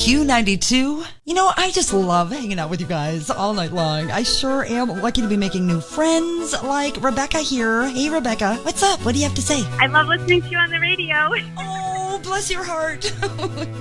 Q92. You know, I just love hanging out with you guys all night long. I sure am lucky to be making new friends like Rebecca here. Hey, Rebecca. What's up? What do you have to say? I love listening to you on the radio. Oh, bless your heart.